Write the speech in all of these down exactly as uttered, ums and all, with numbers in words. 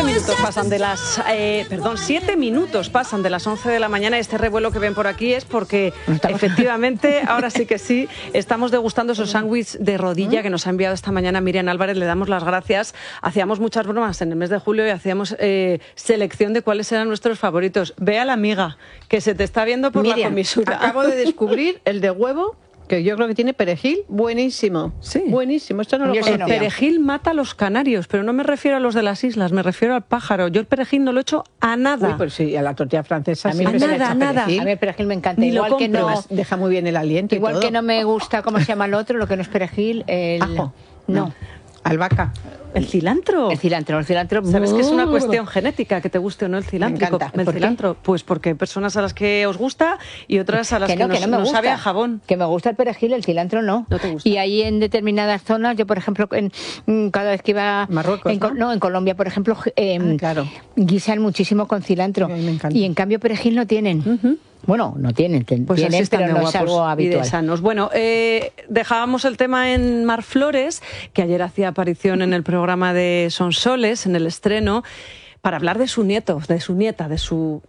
minutos pasan de las, eh, perdón, siete minutos pasan de las once de la mañana. Este revuelo que ven por aquí es porque efectivamente, ahora sí que sí, estamos degustando esos sándwiches de rodilla que nos ha enviado esta mañana Miriam Álvarez. Le damos las gracias. Hacíamos muchas bromas en el mes de julio y hacíamos eh, selección de cuáles eran nuestros favoritos. Ve a la amiga, que se te está viendo por Miriam, la comisura. Acabo de descubrir el de huevo, que yo creo que tiene perejil, buenísimo. Sí. Buenísimo, esto no lo El conocía. perejil mata a los canarios, pero no me refiero a los de las islas, me refiero al pájaro. Yo el perejil no lo echo a nada. Uy, pues sí, a la tortilla francesa. A mí siempre a se le nada, echa nada. perejil. A mí el perejil me encanta. Ni lo Igual que compro. no, Además, deja muy bien el aliento y igual todo. que no me gusta cómo se llama el otro, lo que no es perejil, el Ajo. no. Albahaca. ¿El cilantro? El cilantro, el cilantro. ¿Sabes que es una cuestión genética que te guste o no el cilantro? Me encanta. El ¿Por qué? cilantro, pues porque hay personas a las que os gusta y otras a las que, no, nos, que no me nos gusta. sabe a jabón. Que me gusta el perejil, el cilantro no. No te gusta. Y ahí en determinadas zonas, yo por ejemplo, en, mm, cada vez que iba... Marruecos, en, Co- ¿no? no, en Colombia, por ejemplo, eh, Ah, claro. guisan muchísimo con cilantro. A mí me encanta. Y en cambio perejil no tienen. Ujú. Bueno, no tienen, ten- Pues así tienen, están pero de no es guapos algo y de habitual. sanos. Bueno, eh, dejábamos el tema en Mar Flores, que ayer hacía aparición en el programa de Sonsoles, en el estreno, para hablar de su nieto, de su nieta, de su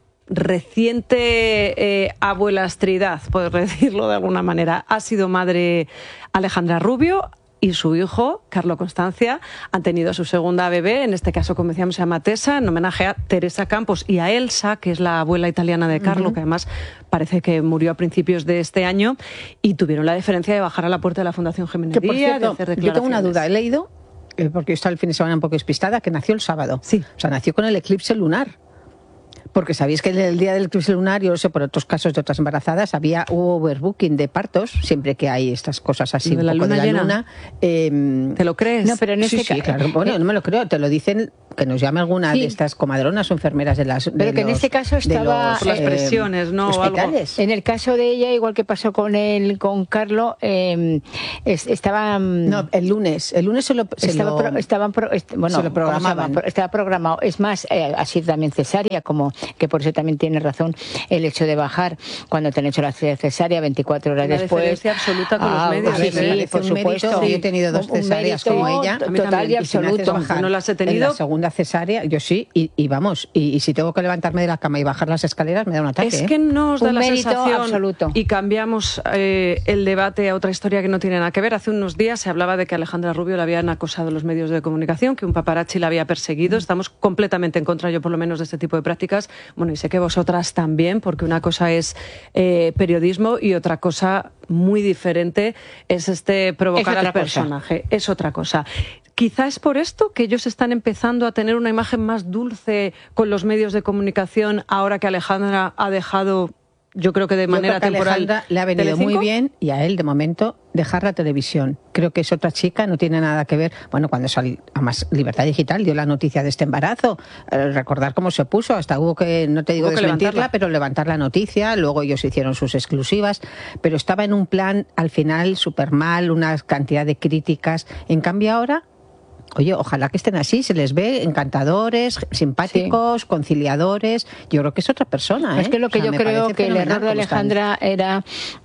reciente eh, abuelastridad, por decirlo de alguna manera. Ha sido madre Alejandra Rubio y su hijo, Carlo Constancia, han tenido su segunda bebé, en este caso, como decíamos, se llama Tessa, en homenaje a Teresa Campos y a Elsa, que es la abuela italiana de Carlo, uh-huh. que además parece que murió a principios de este año, y tuvieron la deferencia de bajar a la puerta de la Fundación Jiménez Que por Díaz, cierto, de hacer declaraciones. yo tengo una duda, he leído, eh, porque está el fin de semana un poco despistada, que nació el sábado. Sí. O sea, nació con el eclipse lunar. Porque sabéis que el día del eclipse lunar, yo no sé, por otros casos de otras embarazadas, había hubo overbooking de partos, siempre que hay estas cosas así, ¿De un la poco luna de la llena? luna. Eh, ¿Te lo crees? No, pero en sí, este sí, ca- claro. Bueno, eh, no me lo creo, te lo dicen, que nos llame alguna Sí. de estas comadronas o enfermeras de las de Pero que en los- este caso de estaba, los, Por las eh, presiones, ¿no? O algo. hospitales. En el caso de ella, igual que pasó con el con Carlo, eh, es- estaba mm, No, el lunes, el lunes se lo, se estaba lo- pro- estaban pro- est- bueno, se lo ¿cómo se llama? programaban. Pro- estaba programado. Es más, eh, así también cesárea, como que por eso también tiene razón el hecho de bajar cuando te han hecho la cesárea veinticuatro horas Una después. diferencia absoluta con los Ah, medios, sí, ¿eh? sí, Me parece por un mérito. supuesto. Yo he tenido dos Un- un cesáreas mérito como ella. A mí total también. y Y si me haces absoluto. bajar ¿Tú no las he en tenido? la segunda cesárea, yo sí, y, y vamos, y, y si tengo que levantarme de la cama y bajar las escaleras, me da un ataque. Es ¿eh? que nos da Un la mérito sensación, absoluto. y cambiamos eh, el debate a otra historia que no tiene nada que ver. Hace unos días se hablaba de que Alejandra Rubio la habían acosado los medios de comunicación, que un paparazzi la había perseguido. Estamos completamente en contra, yo por lo menos, de este tipo de prácticas. Bueno, y sé que vosotras también, porque una cosa es eh, periodismo y otra cosa muy diferente es este provocar Es otra al personaje. Es otra cosa. Quizá es por esto que ellos están empezando a tener una imagen más dulce con los medios de comunicación ahora que Alejandra ha dejado, yo creo que de Yo manera creo que a temporal, Alejandra le ha venido muy Telecinco. bien, y a él, de momento, dejar la televisión. Creo que es otra chica, no tiene nada que ver. Bueno, cuando salió, además, Libertad Digital dio la noticia de este embarazo. Eh, recordar cómo se puso, hasta hubo que, no te digo Hubo que desmentirla, levantarla. pero levantar la noticia. Luego ellos hicieron sus exclusivas, pero estaba en un plan, al final, súper mal, una cantidad de críticas. En cambio, ahora, oye, ojalá que estén así, se les ve encantadores, simpáticos, conciliadores. Yo creo que es otra persona, ¿eh? Es que lo que O sea, yo me creo parece que el fenomenal error de cómo están. Alejandra era...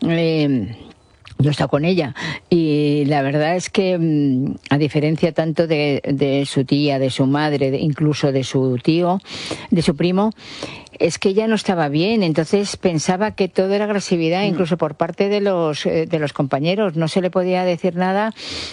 eh, yo he estado con ella y la verdad es que, mm, a diferencia tanto de, de su tía, de su madre, de, incluso de su tío, de su primo, es que ella no estaba bien. Entonces pensaba que todo era agresividad, incluso por parte de los eh, de los compañeros. No se le podía decir nada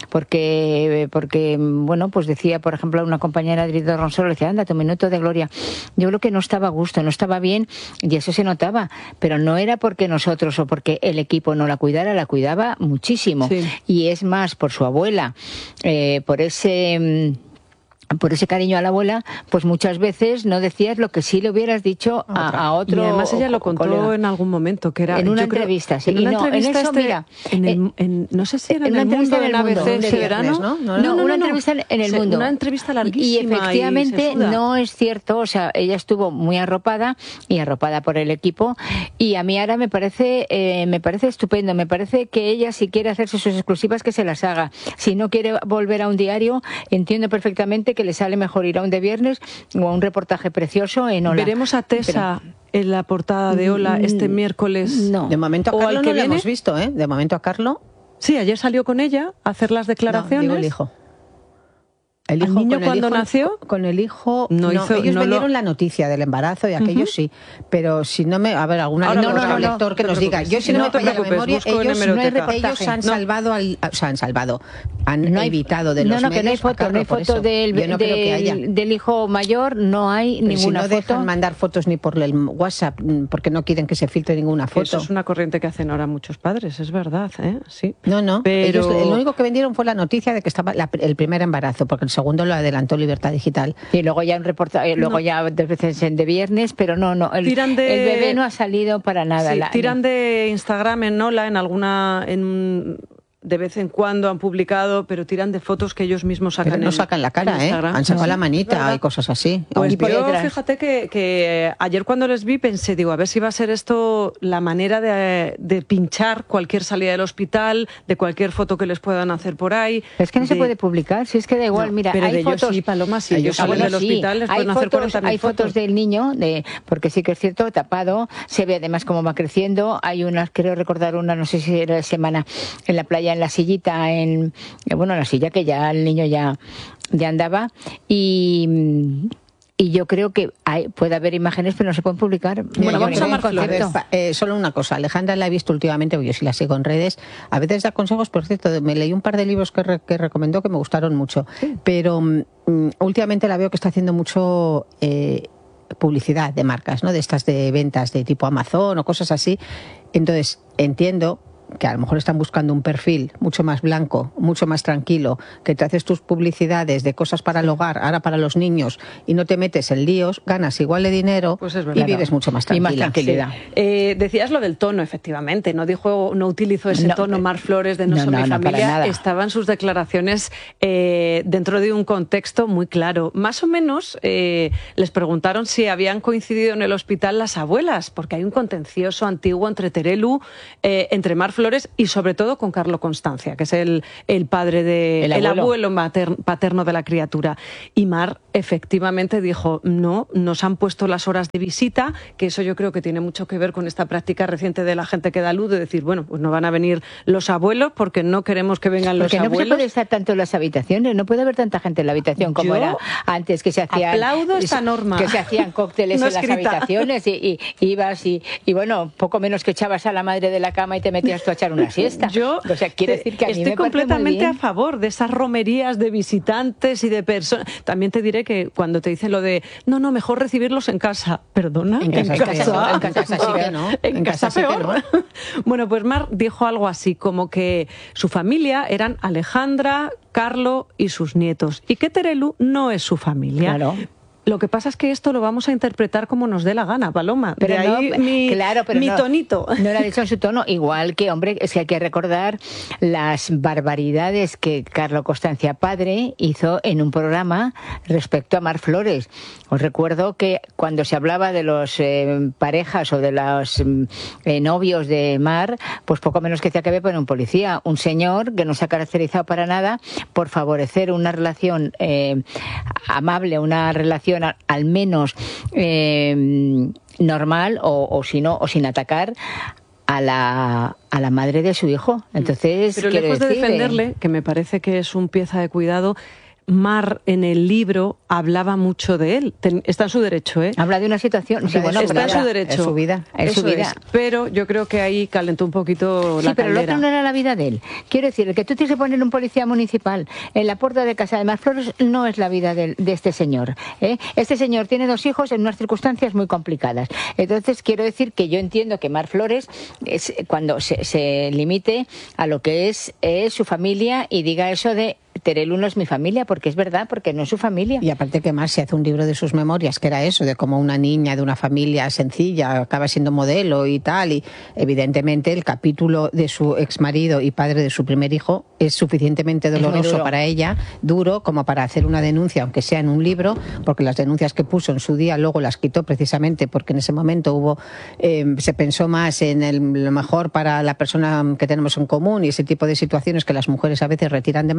porque, porque bueno, pues decía, por ejemplo, a una compañera de Edith Ronsoro, le decía, anda, tu minuto de gloria. Yo creo que no estaba a gusto, no estaba bien, y eso se notaba. Pero no era porque nosotros o porque el equipo no la cuidara, la cuidaba muchísimo. Sí. Y es más, por su abuela, eh, por ese... mm, por ese cariño a la abuela, pues muchas veces no decías lo que sí le hubieras dicho a, a otro. Y además ella lo contó colega. en algún momento, que era... En una yo creo- entrevista, sí. En Y una no, en entrevista eso, este- mira, en el- eh, en- no sé si era en, en una el entrevista mundo, en en El A B Mundo, C de este viernes, verano. ¿no? No, No, no, una no. entrevista en- en El Se- Mundo. Una entrevista Y larguísima. efectivamente sesuda. no es cierto, o sea, ella estuvo muy arropada y arropada por el equipo, y a mí ahora me parece eh, me parece estupendo, me parece que ella, si quiere hacerse sus exclusivas, que se las haga. Si no quiere volver a un diario, entiendo perfectamente que le sale mejor ir a un de viernes o a un reportaje precioso en Hola. Veremos a Tessa en la portada de Hola este Mm, miércoles. no. De momento a ¿O Carlo al no que lo viene? hemos visto, ¿eh? De momento a Carlo, Sí, ayer salió con ella a hacer las no, declaraciones. digo el hijo. El hijo, niño con el cuando hijo, nació? Con el hijo, no, no, hizo, ellos no vendieron lo... la noticia del embarazo y aquello uh-huh. sí, pero si no me, a ver, alguna Ahora no, no, no, lector no, que nos diga, yo si no, no me falla la memoria, ellos, no hay, ellos han no. salvado, al, o sea, han salvado, han no hay, evitado de no, los no, medios. Que no hay foto, no hay foto del, no del, del hijo mayor, no hay pero ninguna si no foto. dejan mandar fotos ni por el WhatsApp, porque no quieren que se filtre ninguna foto. Eso es una corriente que hacen ahora muchos padres, es verdad, ¿eh? Sí. No, no, pero ellos, lo único que vendieron fue la noticia de que estaba la, el primer embarazo, porque el segundo lo adelantó Libertad Digital. Y luego ya un reportaje, luego no. ya dos veces en de viernes, pero no, no, el, tiran de, el bebé no ha salido para nada. Sí, la, tiran de Instagram en Nola, en alguna... En, de vez en cuando han publicado, pero tiran de fotos que ellos mismos sacan. Pero no en, sacan la cara, ¿eh? Han sacado sí, la manita y cosas así. Pues yo, fíjate que, que ayer cuando les vi pensé, digo, a ver si va a ser esto la manera de, de pinchar cualquier salida del hospital, de cualquier foto que les puedan hacer por ahí. Pero es que no de... se puede publicar, si es que da igual, no, mira, pero hay de fotos... ellos sí, Paloma, sí, ellos salen del sí, hospital, les hay pueden fotos, hacer cuarenta mil hay fotos. fotos del niño, de, porque sí que es cierto, tapado, se ve además cómo va creciendo, hay unas, creo recordar una, no sé si era de semana, en la playa, en la sillita, en bueno la silla que ya el niño ya ya andaba y y yo creo que hay, puede haber imágenes pero no se pueden publicar. Bueno, vamos a Mar Flores. Eh, solo una cosa, Alejandra la he visto últimamente, porque yo sí la sigo en redes, a veces da consejos, por cierto, me leí un par de libros que, re, que recomendó que me gustaron mucho, sí. pero um, últimamente la veo que está haciendo mucho eh, publicidad de marcas, ¿no? De estas de ventas de tipo Amazon o cosas así. Entonces, entiendo que a lo mejor están buscando un perfil mucho más blanco, mucho más tranquilo, que te haces tus publicidades de cosas para el hogar, ahora para los niños, y no te metes en líos, ganas igual de dinero pues es verdad, y vives mucho más tranquila. Y más tranquilidad. Sí. Eh, decías lo del tono, efectivamente, no dijo, no utilizó ese no, tono Mar Flores de no, no son no, mi familia, no, estaban sus declaraciones eh, dentro de un contexto muy claro. Más o menos eh, les preguntaron si habían coincidido en el hospital las abuelas, porque hay un contencioso antiguo entre Terelu, eh, entre Mar Flores y sobre todo con Carlo Constancia, que es el, el padre de el abuelo, el abuelo mater, paterno de la criatura. Y Mar efectivamente dijo, no, nos han puesto las horas de visita, que eso yo creo que tiene mucho que ver con esta práctica reciente de la gente que da luz, de decir, bueno, pues no van a venir los abuelos porque no queremos que vengan los porque no abuelos. No se puede estar tanto en las habitaciones, no puede haber tanta gente en la habitación como yo era antes, que se hacían... aplaudo esta norma. Que se hacían cócteles no en escrita. Las habitaciones y, y ibas y, y bueno, poco menos que echabas a la madre de la cama y te metías tú a echar una siesta. Yo o sea, quiere decir que a mí estoy me completamente a favor de esas romerías de visitantes y de personas. También te diré que cuando te dicen lo de no, no, mejor recibirlos en casa. ¿Perdona? En casa, en casa, no, en casa sí que no. En, en casa, casa peor. Sí que no. Bueno, pues Mar dijo algo así como que su familia eran Alejandra, Carlo y sus nietos. Y que Terelu no es su familia. Claro. Lo que pasa es que esto lo vamos a interpretar como nos dé la gana, Paloma. Pero de ahí no, mi, claro, pero mi no, tonito. No lo ha dicho en su tono. Igual que, hombre, es que hay que recordar las barbaridades que Carlo Constancia padre hizo en un programa respecto a Mar Flores. Os recuerdo que cuando se hablaba de los eh, parejas o de los eh, novios de Mar, pues poco menos que decía que había poner un policía, un señor que no se ha caracterizado para nada por favorecer una relación eh, amable, una relación al menos eh, normal o, o si no o sin atacar a la a la madre de su hijo. Entonces, pero lejos de decir, defenderle, que me parece que es un pieza de cuidado, Mar en el libro hablaba mucho de él. Ten, está en su derecho, ¿eh? Habla de una situación. Sí, bueno, está en su derecho. Es su vida. Es su vida. Es. Pero yo creo que ahí calentó un poquito sí, la pero caldera. el otro no era la vida de él. Quiero decir, que tú tienes que poner un policía municipal en la puerta de casa de Mar Flores no es la vida de, de este señor. ¿eh? Este señor tiene dos hijos en unas circunstancias muy complicadas. Entonces, quiero decir que yo entiendo que Mar Flores, es, cuando se, se limite a lo que es, es su familia y diga eso de Terelu no es mi familia, porque es verdad, porque no es su familia. Y aparte que más se hace un libro de sus memorias, que era eso, de cómo una niña de una familia sencilla acaba siendo modelo y tal, y evidentemente el capítulo de su exmarido y padre de su primer hijo es suficientemente doloroso duro. para ella, duro como para hacer una denuncia, aunque sea en un libro, porque las denuncias que puso en su día luego las quitó precisamente porque en ese momento hubo eh, se pensó más en el, lo mejor para la persona que tenemos en común y ese tipo de situaciones que las mujeres a veces retiran demandas para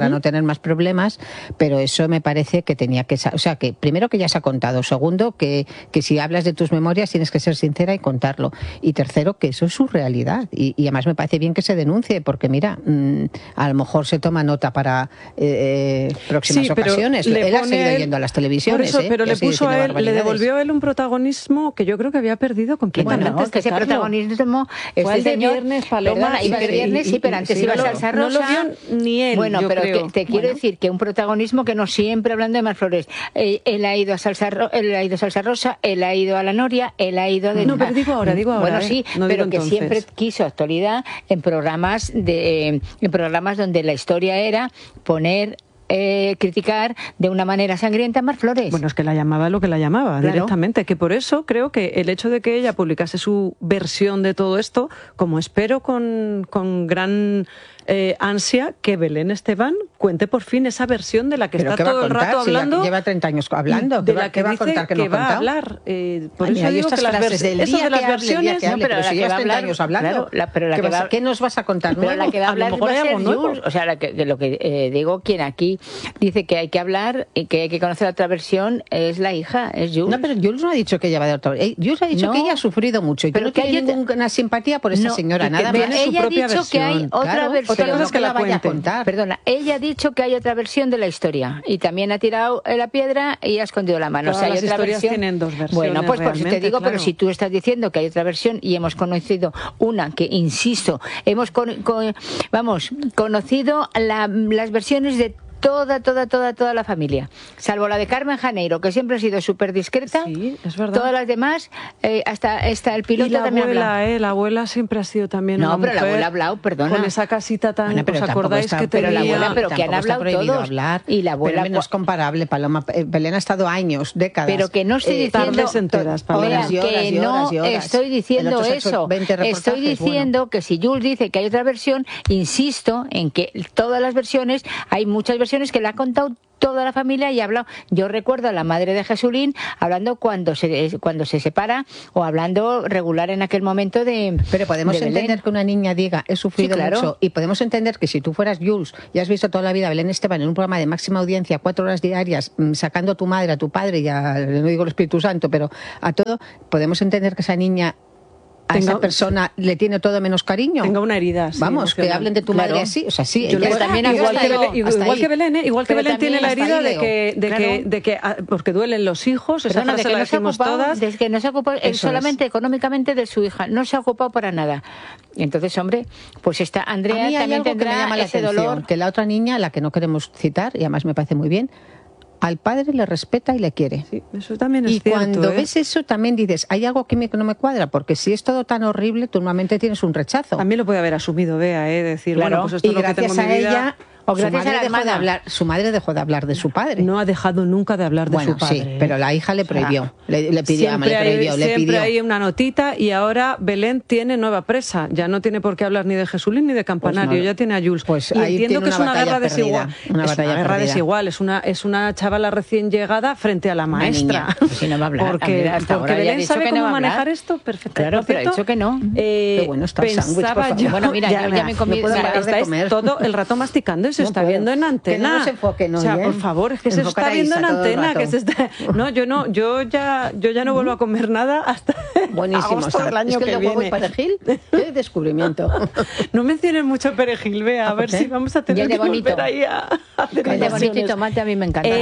para uh-huh. no tener más problemas, pero eso me parece que tenía que... O sea, que primero que ya se ha contado, segundo que, que si hablas de tus memorias tienes que ser sincera y contarlo, y tercero que eso es su realidad, y, y además me parece bien que se denuncie, porque mira, mmm, a lo mejor se toma nota para eh, próximas sí, ocasiones. Él ha seguido él, yendo a las televisiones. Por eso, ¿eh? Pero le puso a él, le devolvió a él un protagonismo que yo creo que había perdido completamente. Bueno, que ese protagonismo, este el de señor, viernes, Paloma, iba de viernes, sí, pero antes sí, iba a Salsa Rosa. No lo vio ni él. Bueno, yo pero creo. Que, te quiero bueno. decir que un protagonismo que no siempre hablando de Marflores. Él, él ha ido a Salsa, él ha ido a Salsa Rosa, él ha ido a La Noria, él ha ido de. No, pero digo ahora, digo ahora. Bueno, sí, eh, no pero que entonces. siempre quiso actualidad en programas de, en programas donde la historia era poner. Eh, criticar de una manera sangrienta a Marflores. Bueno, es que la llamaba lo que la llamaba, claro. directamente, que por eso creo que el hecho de que ella publicase su versión de todo esto, como espero con, con gran eh, ansia que Belén Esteban cuente por fin esa versión de la que ¿Pero está todo el rato si hablando. Lleva treinta años hablando. De la que, que va a contar que, que no va a hablar. Eh, por Ay, eso digo estas que las, vers del eso día de las que hable, versiones... que hable, no, pero, pero si llevas treinta años hablando, claro, la, pero la ¿qué, que va, vas, ¿qué nos vas a contar pero nuevo? La que va a hablar a lo mejor va a ser nuevo. O sea, la que, de lo que eh, digo, quien aquí dice que hay que hablar y que hay que conocer otra versión es la hija, es Jules. No, pero Jules no ha dicho que ella va de otra versión. Jules ha dicho no, que ella ha sufrido mucho y que no que tiene ninguna simpatía por esta no, señora, nada que, más. Ella su ha propia dicho versión. que hay otra claro, versión. Otra cosa es que no la vaya a contar. Perdona, ella ha dicho que hay otra versión de la historia y también ha tirado la piedra y ha escondido la mano. Todas o sea, hay las otra historias versión. Tienen dos versiones. Bueno, pues por eso te digo, claro. pero si tú estás diciendo que hay otra versión y hemos conocido una que, insisto, hemos con, con, vamos, conocido la, las versiones de toda, toda, toda, toda la familia, salvo la de Carmen Janeiro, que siempre ha sido súper discreta. Sí, es verdad. Todas las demás, eh, hasta, hasta el piloto y la también abuela, habla. Eh, la abuela siempre ha sido también no, una pero mujer. la abuela ha hablado, perdona. Con esa casita tan, bueno, pero ¿os acordáis está, que tenía? Pero la abuela, pero que han hablado todos. Hablar, y la abuela pero no es comparable, Paloma. Belén ha estado años, décadas. Pero que no estoy eh, diciendo tardes enteras, horas y horas, que y horas, y horas. No estoy diciendo eso. Estoy diciendo bueno. que si Jules dice que hay otra versión, insisto en que todas las versiones, hay muchas versiones que la ha contado toda la familia y ha hablado. Yo recuerdo a la madre de Jesulín hablando cuando se cuando se separa o hablando regular en aquel momento de. Pero podemos de entender que una niña diga he sufrido sí, claro. mucho y podemos entender que si tú fueras Jules y has visto toda la vida a Belén Esteban en un programa de máxima audiencia, cuatro horas diarias, sacando a tu madre, a tu padre y a, no digo el Espíritu Santo, pero a todo, podemos entender que esa niña a tenga, esa persona le tiene todo menos cariño. Tenga una herida. Sí, vamos, que hablen de tu claro. madre así. O sea, sí. Yo ella también igual, que Belén, igual que Belén, ¿eh? Igual que Belén tiene la herida de que, de, claro. que, de que, porque duelen los hijos. Esa Perdona, frase de que la no se ha ocupado, todas. De que no se ha ocupado él solamente es. económicamente de su hija. No se ha ocupado para nada. Entonces, hombre, pues esta Andrea a mí hay también algo tendrá que me llama la ese atención, dolor. Que la otra niña, la que no queremos citar, y además me parece muy bien, al padre le respeta y le quiere. Sí, eso también es y cierto, cuando ¿eh? ves eso también dices, hay algo que, me, que no me cuadra, porque si es todo tan horrible, tú normalmente tienes un rechazo. También lo puede haber asumido, Bea, ¿eh? Decir, claro. bueno, pues esto y es lo gracias que tengo a en mi vida. ella, o gracias su, madre a la dejó de hablar, su madre dejó de hablar de su padre. No ha dejado nunca de hablar de bueno, su padre. Sí, pero la hija le prohibió, o sea, le, le pidió, siempre le prohibió, hay, le siempre pidió. hay una notita y ahora Belén tiene nueva presa. Ya no tiene por qué hablar ni de Jesulín ni de Campanario, pues no, ya tiene a Jules. Pues y ahí entiendo que es una guerra perdida, desigual. Una es batalla una guerra perdida. desigual, es una, es una chavala recién llegada frente a la maestra. Pues si no va a hablar. Porque, hasta porque ahora Belén sabe que cómo no manejar esto perfectamente. Claro, pero ha dicho que no. Eh, Qué bueno está el sándwich, por favor. Yo, bueno, mira, ya, yo ya me he comido. No o sea, estáis todo el rato masticando y se no está puedo. viendo en antena. Que no nos enfoquen, o sea, ¿eh? por favor, es que se está viendo en antena, que se está. No, yo no, yo ya, yo ya no vuelvo a comer nada hasta buenísimo agosto del año es que, que el viene. Huevo y perejil, qué descubrimiento. No mencionen mucho perejil, Bea, a ver si vamos a tener que bonito. volver ahí a hacer el de bonito y tomate a mí me encanta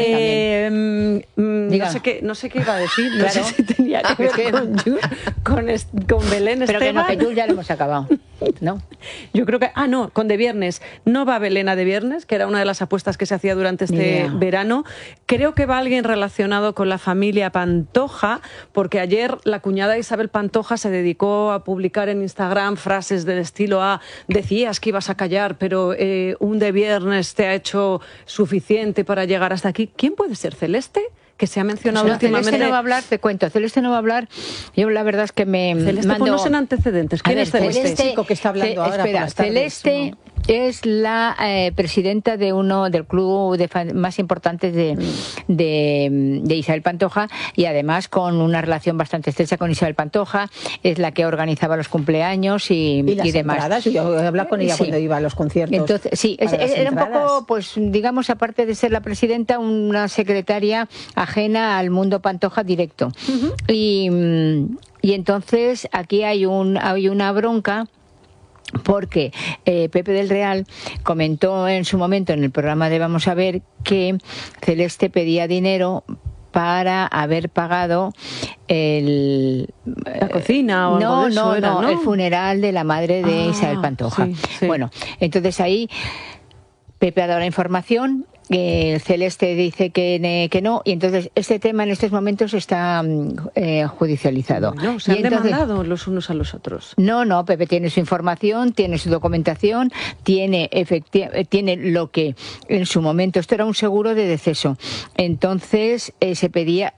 eh, también. No sé qué, no sé qué iba a decir, no claro. sé si tenía que ver que... con, con, con Belén Pero Esteban. que no, que Jules ya lo hemos acabado. ¿No? Yo creo que... Ah, no, con De Viernes. No va Belén a De Viernes, que era una de las apuestas que se hacía durante este verano. Creo que va alguien relacionado con la familia Pantoja, porque ayer la cuñada Isabel Pantoja se dedicó a publicar en Instagram frases del estilo a decías que ibas a callar, pero eh, un De Viernes te ha hecho suficiente para llegar hasta aquí. ¿Quién puede ser? ¿Celeste? Que se ha mencionado no, últimamente. Celeste no va a hablar, te cuento, Celeste no va a hablar. Yo la verdad es que me Celeste, mando... ponnos en antecedentes. ¿Quién ver, es Celeste? Celeste, chico que está hablando ce, ahora espera, por las tardes, Celeste, ¿no? es la eh, presidenta de uno del club de fan, más importantes de, de, de Isabel Pantoja, y además con una relación bastante estrecha con Isabel Pantoja. Es la que organizaba los cumpleaños y, y, las y demás. Entradas, yo he hablado con ella sí. cuando iba a los conciertos. Entonces, sí, es, era entradas. un poco, pues digamos, aparte de ser la presidenta, una secretaria ajena al mundo Pantoja directo. Uh-huh. Y, y entonces aquí hay un hay una bronca, porque eh, Pepe del Real comentó en su momento en el programa de Vamos a Ver que Celeste pedía dinero para haber pagado el la cocina o no algo de eso no era, no ¿no? el funeral de la madre de ah, Isabel Pantoja. Sí, sí. Bueno, entonces ahí Pepe ha dado la información. Eh, Celeste dice que, que no, y entonces este tema en estos momentos está eh, judicializado. No, se han y entonces, demandado los unos a los otros. No, no, Pepe tiene su información, tiene su documentación, tiene efecti- tiene lo que en su momento, esto era un seguro de deceso. Entonces eh, se pedía,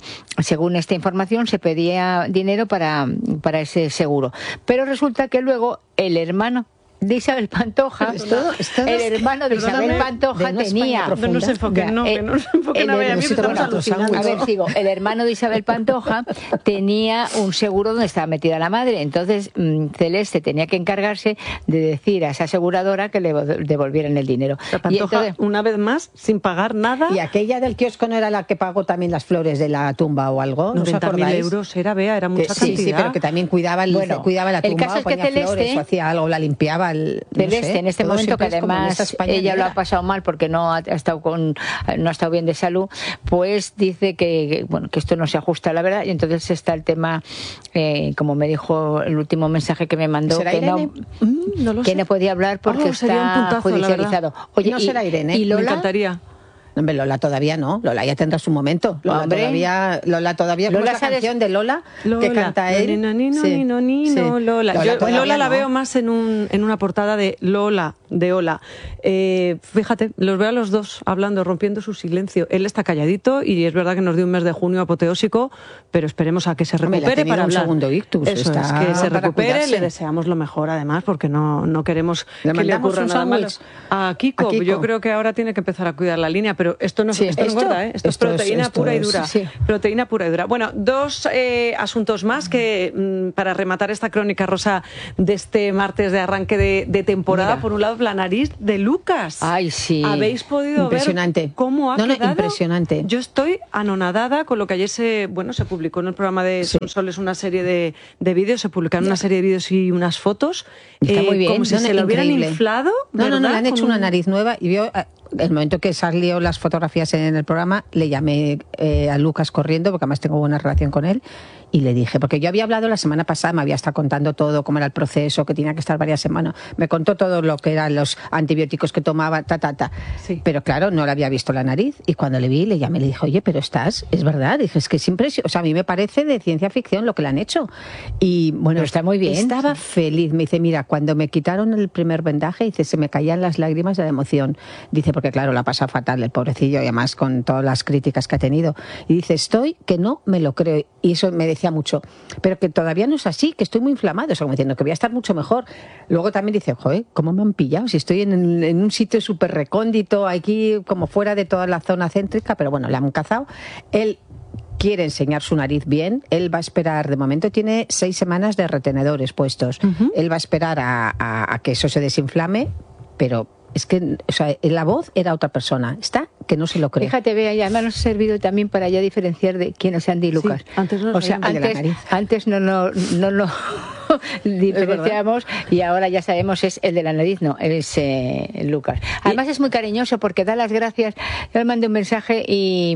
según esta información, se pedía dinero para, para ese seguro. Pero resulta que luego el hermano de Isabel Pantoja, todo, todo, el hermano de Isabel Pantoja de tenía... No nos enfoquen, no, que no nos enfoquen a ver, a mí me estamos alucinando. A ver, sigo, el hermano de Isabel Pantoja tenía un seguro donde estaba metida la madre, entonces mmm, Celeste tenía que encargarse de decir a esa aseguradora que le devolvieran el dinero. La Pantoja, y entonces, una vez más, sin pagar nada... ¿Y aquella del kiosco no era la que pagó también las flores de la tumba o algo? ¿No os acordáis? noventa mil euros era, Bea, era mucha que, cantidad. Sí, sí, pero que también cuidaba, el, bueno, cuidaba la tumba, el caso es ponía que Celeste, flores o hacía algo, la limpiaba. El, Celeste, no sé, en este momento, que además ella lo ha pasado mal porque no ha estado con no ha estado bien de salud, pues dice que, bueno, que esto no se ajusta a la verdad, y entonces está el tema, eh, como me dijo el último mensaje que me mandó, que no, mm, no lo que sé. no podía hablar porque oh, está puntazo, judicializado. Oye, no y, será Irene, y Lola, me encantaría. Hombre, Lola todavía no, Lola ya tendrá su momento. Lola Hombre. todavía, Lola todavía, ¿cómo Lola es la canción de Lola, Lola que canta él? Nino, nino, sí. nino, nino, sí. Lola. Lola, Yo, Lola la no. veo más en, un, en una portada de Lola, de Ola. Eh, fíjate, los veo a los dos hablando, rompiendo su silencio. Él está calladito y es verdad que nos dio un mes de junio apoteósico, pero esperemos a que se recupere Hombre, para un hablar. segundo ictus. Eso está es, que se recupere, cuidarse. le deseamos lo mejor además, porque no, no queremos le que le ocurra nada malo. A Kiko, a Kiko, yo creo que ahora tiene que empezar a cuidar la línea, pero esto no, sí, esto no esto, engorda, ¿eh? Esto, esto es proteína esto pura es, y dura. Sí. Proteína pura y dura. Bueno, dos eh, asuntos más que mmm, para rematar esta crónica rosa de este martes de arranque de, de temporada. Mira. Por un lado, la nariz de Lucas. Ay, sí. ¿Habéis podido impresionante. ver cómo ha no, no, quedado? Impresionante. Yo estoy anonadada con lo que ayer se, bueno, se publicó en el programa de sí. Sonsoles una serie de, de vídeos, se publicaron ya. una serie de vídeos y unas fotos. Está eh, muy bien. Como si no, se no, lo hubieran increíble. inflado. No, ¿verdad? no, no, le han hecho como... una nariz nueva y vio... El momento que salió las fotografías en el programa, le llamé eh, a Lucas corriendo, porque además tengo buena relación con él, y le dije, porque yo había hablado la semana pasada, me había estado contando todo, cómo era el proceso, que tenía que estar varias semanas, me contó todo lo que eran los antibióticos que tomaba, ta, ta, ta. Sí. Pero claro, no le había visto la nariz, y cuando le vi, le llamé, le dije, oye, pero estás, es verdad, dije, es que es impresionante, o sea, a mí me parece de ciencia ficción lo que le han hecho. Y bueno, pero está muy bien. Estaba feliz, me dice, mira, cuando me quitaron el primer vendaje, dice, se me caían las lágrimas de la emoción, dice, porque claro, la pasa fatal el pobrecillo, y además con todas las críticas que ha tenido, y dice, estoy que no me lo creo, y eso me decía mucho, pero que todavía no es así, que estoy muy inflamado, o sea, como diciendo que voy a estar mucho mejor. Luego también dice, joder, ¿cómo me han pillado? Si estoy en, en un sitio súper recóndito, aquí como fuera de toda la zona céntrica, pero bueno, le han cazado. Él quiere enseñar su nariz bien, él va a esperar, de momento tiene seis semanas de retenedores puestos, uh-huh. él va a esperar a, a, a que eso se desinflame, pero es que, o sea, la voz era otra persona, está que no se lo cree. Fíjate, Bea, y además nos ha servido también para ya diferenciar de quién es Andy y Lucas. Sí, antes no o sea, antes, antes no lo no, no, no diferenciamos y ahora ya sabemos es el de la nariz, no, es eh, Lucas. Además es muy cariñoso porque da las gracias, yo le mandé un mensaje y,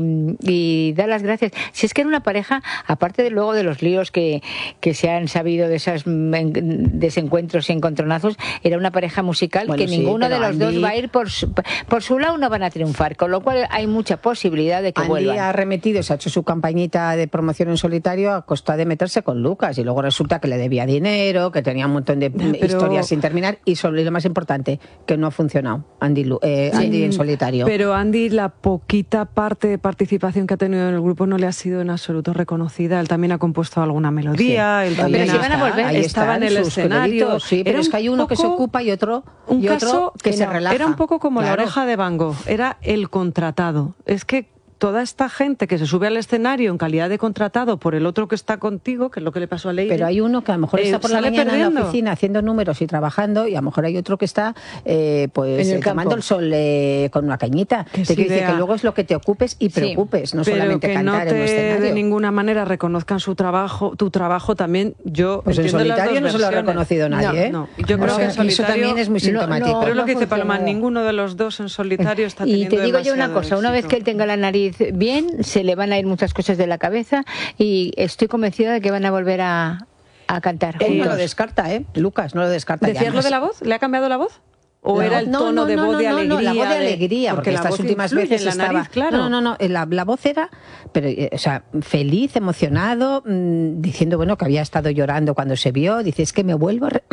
y da las gracias. Si es que era una pareja, aparte de luego de los líos que, que se han sabido de esos desencuentros y encontronazos, era una pareja musical bueno, que sí, ninguno de los Andy... dos va a ir por su, por su lado, no van a triunfar, con lo cual hay mucha posibilidad de que Andy vuelvan. ha remetido, se ha hecho su campañita de promoción en solitario a costa de meterse con Lucas y luego resulta que le debía dinero dinero, que tenía un montón de Pero- historias sin terminar y sobre lo más importante, que no ha funcionado. Andy, Lu- eh, Sí, Andy en solitario. Pero Andy, la poquita parte de participación que ha tenido en el grupo no le ha sido en absoluto reconocida. Él también ha compuesto alguna melodía, Sí. él Ahí también Pero si ha- van a volver. ahí estaba en están el sus escenario. créditos, sí, pero Era es un que hay uno que se poco- ocupa y otro, un y otro caso que se no, relaja. Era un poco como la Claro. oreja de Van Gogh, era el contratado. Es que toda esta gente que se sube al escenario en calidad de contratado por el otro que está contigo, que es lo que le pasó a Leire. Pero hay uno que a lo mejor eh, está por la sale mañana en perdiendo. la oficina haciendo números y trabajando, y a lo mejor hay otro que está eh, pues En el eh, tomando campo. el sol eh, con una cañita. Que Te sí, quiere decir idea. que luego es lo que te ocupes y preocupes, no Pero solamente que cantar no en un te escenario. de ninguna manera reconozcan su trabajo, tu trabajo también. Yo Pues en entiendo las solitario dos no se lo ha versiones. reconocido nadie, No, ¿eh? no. Yo O creo sea, que en y eso solitario también es muy no, sintomático. Pero es lo no que dice funcionó. Paloma, ninguno de los dos en solitario está Y teniendo te digo yo una demasiado cosa, una vez éxito. que él tenga la nariz bien, se le van a ir muchas cosas de la cabeza y estoy convencida de que van a volver a, a cantar Él no juntos. lo descarta, ¿eh? Lucas no lo descarta. ya ¿Decías lo más. de la voz? ¿Le ha cambiado la voz? ¿O No, era el no, tono no, de no, voz de no, no, alegría? la voz de alegría, porque, la estas voz últimas influye veces en la estaba... nariz, claro. No, no, no, la, la voz era, pero, eh, o sea, feliz, emocionado, mmm, diciendo, bueno, que había estado llorando cuando se vio. Dice, es que me vuelvo a, re-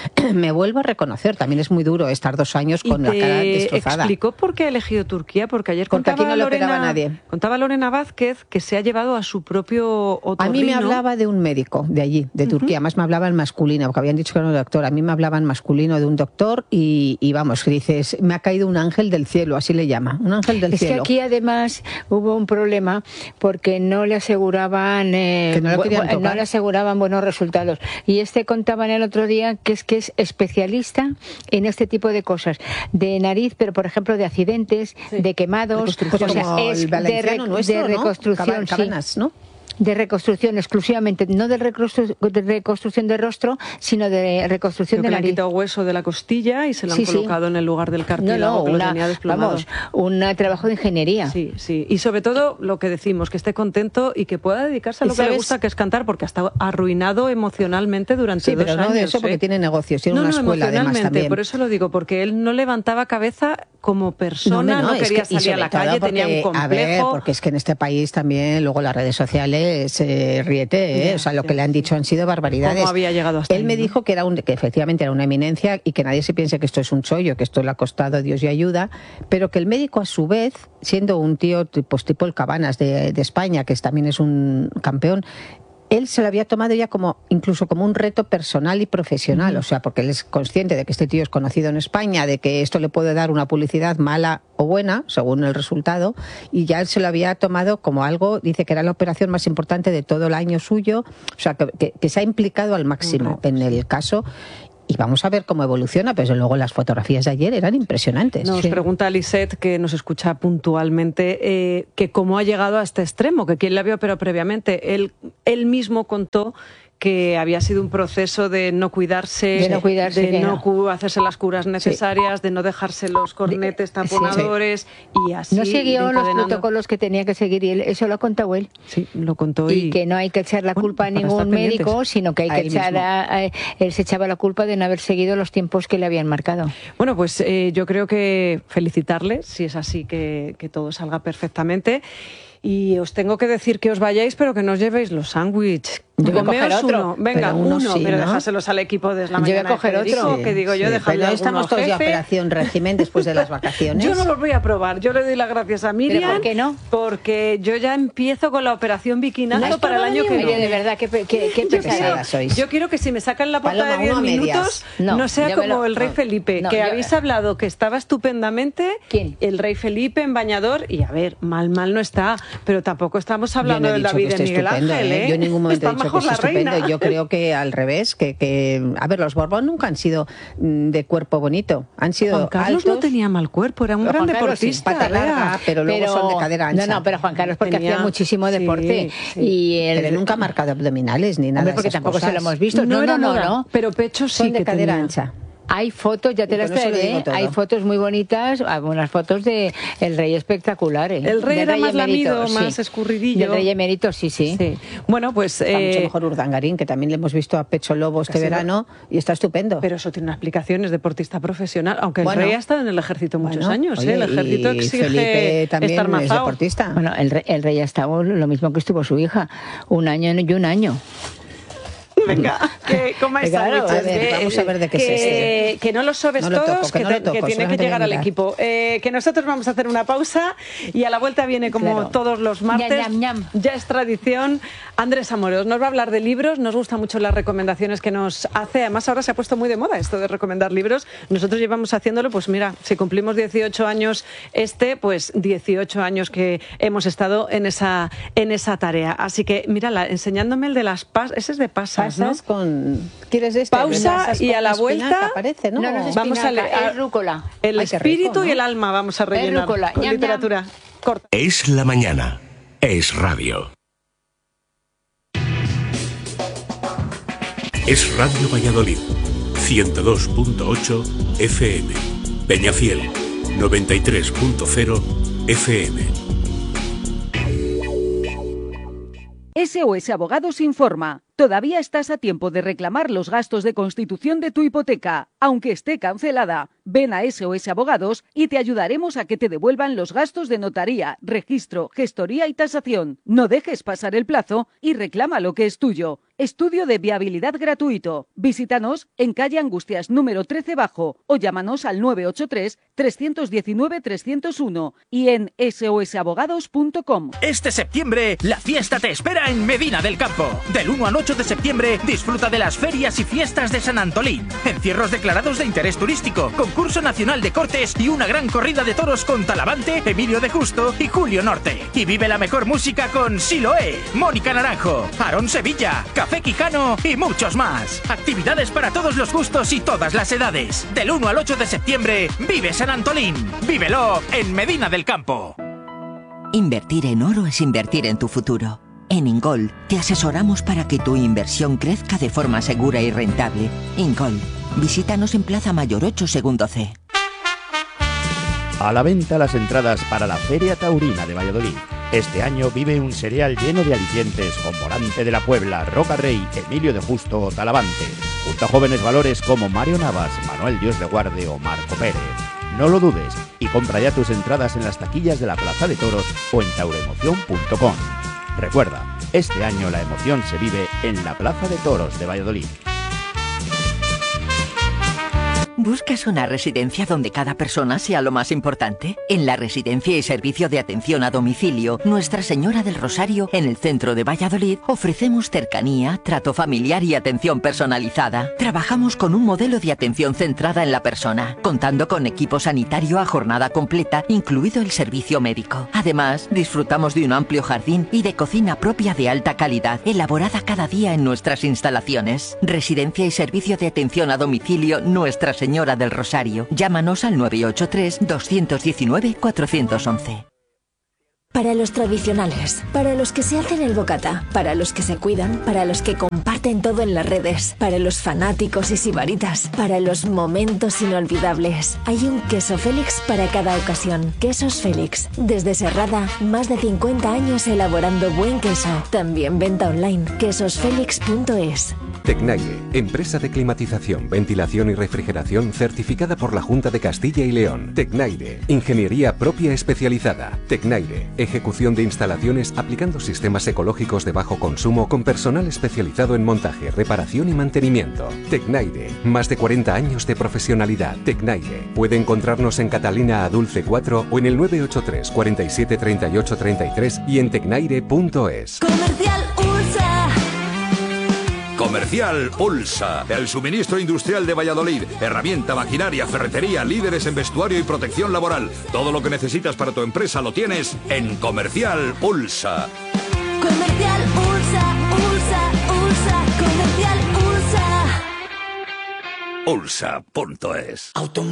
me vuelvo a reconocer. También es muy duro estar dos años ¿Y con la te cara destrozada. explicó por qué ha elegido Turquía? Porque ayer Porque contaba, aquí no lo Lorena, operaba nadie. contaba Lorena Vázquez que se ha llevado a su propio otorrino. A mí me hablaba de un médico de allí, de Turquía, además me hablaban masculino, porque habían dicho que era un doctor. A mí me hablaban masculino de un doctor y, y vamos, que dices, me ha caído un ángel del cielo, así le llama, un ángel del Es que cielo. aquí además hubo un problema porque no le aseguraban eh, Que no lo bu- querían bu- tocar. le aseguraban buenos resultados. Y este contaban el otro día que es que es especialista en este tipo de cosas, de nariz, pero por ejemplo de accidentes, de quemados, Pues o sea, como es el de, valenciano re- nuestro, de ¿no? reconstrucción, Caba- sí. Cabanas, ¿no? De reconstrucción exclusivamente, no de, reconstru- de reconstrucción de rostro, sino de reconstrucción Creo de que le han nariz. quitado hueso de la costilla y se lo han Sí, sí. colocado en el lugar del cartílago que lo tenía desplomado. vamos, un trabajo de ingeniería. Sí, sí. Y sobre todo lo que decimos, que esté contento y que pueda dedicarse a ¿Y lo que le sabes? gusta, que es cantar, porque ha estado arruinado emocionalmente durante Sí, dos pero años. no de eso, porque ¿eh? tiene negocios, tiene no, una no, escuela además emocionalmente, también. por eso lo digo, porque él no levantaba cabeza como persona, hombre, no, es quería que- y salir a sobre la todo calle, porque, tenía un complejo. A ver, porque es que en este país también, luego las redes sociales, eh, ríete, ¿eh? Ya, o sea, lo ya, que le han dicho han sido barbaridades. ¿Cómo había llegado hasta Él ahí, me no? dijo que, era un, que efectivamente era una eminencia y que nadie se piense que esto es un chollo, que esto le ha costado Dios y ayuda, pero que el médico a su vez, siendo un tío pues, tipo el Cabanas de, de España, que es, también es un campeón, él se lo había tomado ya como incluso como un reto personal y profesional, o sea, porque él es consciente de que este tío es conocido en España, de que esto le puede dar una publicidad mala o buena, según el resultado, y ya él se lo había tomado como algo, dice que era la operación más importante de todo el año suyo, o sea, que, que, que se ha implicado al máximo en el caso. Y vamos a ver cómo evoluciona, pero desde luego las fotografías de ayer eran impresionantes. Nos Sí. pregunta Lisette, que nos escucha puntualmente, eh, que cómo ha llegado a este extremo, que quién le había operado previamente. Él, él mismo contó que había sido un proceso de no cuidarse, De no cuidarse, de que no no. cu- hacerse las curas necesarias, de no dejarse los cornetes taponadores y así. No siguió los encadenando. protocolos que tenía que seguir y él, eso lo ha contado él. Sí, lo contó y, Y que no hay que echar la Bueno, culpa a para ningún estar pendientes. médico, sino que hay A que él echar mismo. a, a- él se echaba la culpa de no haber seguido los tiempos que le habían marcado. Bueno, pues eh, yo creo que felicitarle, si es así, que, que todo salga perfectamente. Y os tengo que decir que os vayáis, pero que no os llevéis los sándwiches. Yo voy a Comeos coger otro. uno. Venga, Pero uno uno, sí, pero ¿no? dejáselos al equipo de la Yo voy a mañana de coger otro. Federico, Sí, que digo yo, Sí, dejadle pero estamos alguno todos de jefe. operación régimen después de las vacaciones. Yo no los voy a probar. Yo le doy las gracias a Miriam. por qué no? Porque yo ya empiezo con la operación bikinazo ¿No has para el probado año ni que uno? Oye, viene. de verdad, qué, pe- qué, qué Yo pesada quiero, pesada sois. yo quiero que si me sacan la puerta Paloma, de diez uno a medias. minutos, no, No, sea ya me como lo- el rey no. Felipe, No, que ya- habéis hablado que estaba estupendamente. ¿Quién? El rey Felipe en bañador. Y a ver, mal, mal no está, pero tampoco estamos Yo hablando no he del dicho David que de esté Miguel estupendo, Ángel, ¿eh? ¿eh? Yo en ningún momento Está he dicho que mejor esté la estupendo. reina. Yo creo que al revés, que, que a ver, los Borbón nunca han sido mm, de cuerpo bonito, han sido Juan Carlos altos, no tenía mal cuerpo, era un Pero gran Juan Carlos sí, deportista. pata larga, Bea. pero luego son de cadera ancha. No, no, pero Juan Carlos porque Tenía- hacía muchísimo sí, deporte. sí. Y el, pero nunca ha marcado abdominales ni nada. Hombre, de porque esas tampoco se cosas. lo hemos visto. No, no, era no, moda, no. pero pechos sí Son de que cadera tenía. ancha. Hay fotos, ya te Y las con eso lo traeré, digo todo. hay fotos muy bonitas, algunas fotos de el rey espectacular. ¿eh? El rey Del era más emérito, lamido, sí. más escurridillo. Del rey emérito, sí, sí. Sí. Bueno, pues... Está mucho eh, mejor Urdangarín, que también le hemos visto a Pecho Lobo este Casi no. verano y está estupendo. Pero eso tiene una explicación, es deportista profesional, aunque Bueno. el rey ha estado en el ejército muchos Bueno, años, oye, ¿eh? El ejército y exige Felipe también estar es mazao. deportista. Bueno, el rey, el rey ha estado lo mismo que estuvo su hija, un año y un año. Venga, que comáis Claro, sándwiches. a ver, que, vamos a ver de qué que, es este. Que no los sobes No lo todos, toco, que que, no lo te- toco, que tiene que solamente llegar voy a al mirar. equipo. Eh, que nosotros vamos a hacer una pausa y a la vuelta viene, como Claro. todos los martes, Ñam, ñam, ñam. ya es tradición, Andrés Amorós. Nos va a hablar de libros, nos gustan mucho las recomendaciones que nos hace. Además, ahora se ha puesto muy de moda esto de recomendar libros. Nosotros llevamos haciéndolo, pues mira, si cumplimos dieciocho años este, pues dieciocho años que hemos estado en esa, en esa tarea. Así que, mírala, enseñándome el de las pasas, ese es de pasas, ¿no? Pasas con... ¿Quieres este? Pausa Pasas y con a la espinaca, vuelta- parece, ¿no? No, no es Vamos a espinaca, leer- es rúcula. El Ay, qué espíritu rico, ¿no? y el alma vamos a rellenar rúcula, con ñam, literatura corta. Es la mañana. Es radio. Es Radio Valladolid. ciento dos punto ocho F M. Peñafiel. noventa y tres punto cero F M. S O S Abogados informa. Todavía estás a tiempo de reclamar los gastos de constitución de tu hipoteca, aunque esté cancelada. Ven a S O S Abogados y te ayudaremos a que te devuelvan los gastos de notaría, registro, gestoría y tasación. No dejes pasar el plazo y reclama lo que es tuyo. Estudio de viabilidad gratuito. Visítanos en calle Angustias número trece bajo o llámanos al nueve ocho tres, tres uno nueve, tres cero uno y en S O S abogados punto com. Este septiembre, la fiesta te espera en Medina del Campo. Del uno al ocho de septiembre, disfruta de las ferias y fiestas de San Antolín. Encierros declarados de interés turístico, concurso nacional de cortes y una gran corrida de toros con Talavante, Emilio de Justo y Julio Norte. Y vive la mejor música con Siloé, Mónica Naranjo, Aarón Sevilla, Café Quijano y muchos más. Actividades para todos los gustos y todas las edades. Del uno al ocho de septiembre, vive San Antolín. Vívelo en Medina del Campo. Invertir en oro es invertir en tu futuro. En Ingol te asesoramos para que tu inversión crezca de forma segura y rentable. Ingol, visítanos en Plaza Mayor ocho, segundo C. A la venta las entradas para la Feria Taurina de Valladolid. Este año vive un serial lleno de alicientes con Volante de la Puebla, Roca Rey, Emilio de Justo o Talavante, junto a jóvenes valores como Mario Navas, Manuel Dios de Guarde o Marco Pérez. No lo dudes y compra ya tus entradas en las taquillas de la Plaza de Toros o en tauroemoción punto com. Recuerda, este año la emoción se vive en la Plaza de Toros de Valladolid. ¿Buscas una residencia donde cada persona sea lo más importante? En la Residencia y Servicio de Atención a Domicilio Nuestra Señora del Rosario, en el centro de Valladolid, ofrecemos cercanía, trato familiar y atención personalizada. Trabajamos con un modelo de atención centrada en la persona, contando con equipo sanitario a jornada completa, incluido el servicio médico. Además, disfrutamos de un amplio jardín y de cocina propia de alta calidad, elaborada cada día en nuestras instalaciones. Residencia y Servicio de Atención a Domicilio Nuestra Señora Señora del Rosario. Llámanos al nueve ocho tres, dos uno nueve, cuatro uno uno. Para los tradicionales, para los que se hacen el bocata, para los que se cuidan, para los que comparten todo en las redes, para los fanáticos y sibaritas, para los momentos inolvidables. Hay un queso Félix para cada ocasión. Quesos Félix. Desde Serrada, más de cincuenta años elaborando buen queso. También venta online. quesos félix punto es. Tecnaire, empresa de climatización, ventilación y refrigeración certificada por la Junta de Castilla y León. Tecnaire, ingeniería propia especializada. Tecnaire, ejecución de instalaciones aplicando sistemas ecológicos de bajo consumo con personal especializado en montaje, reparación y mantenimiento. Tecnaire, más de cuarenta años de profesionalidad. Tecnaire, puede encontrarnos en Catalina Adulce cuatro o en el nueve ocho tres, cuarenta y siete, treinta y ocho, treinta y tres y en tecnaire punto es. Comercial Ursa. Comercial Ulsa, el suministro industrial de Valladolid. Herramienta, maquinaria, ferretería, líderes en vestuario y protección laboral. Todo lo que necesitas para tu empresa lo tienes en Comercial Ulsa. Comercial Ursa, Ursa, Ursa, Comercial Ursa. Ulsa punto es.